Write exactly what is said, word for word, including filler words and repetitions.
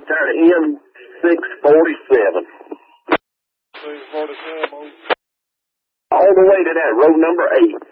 tired of M six forty-seven. six forty-seven. All the way to that road number eight.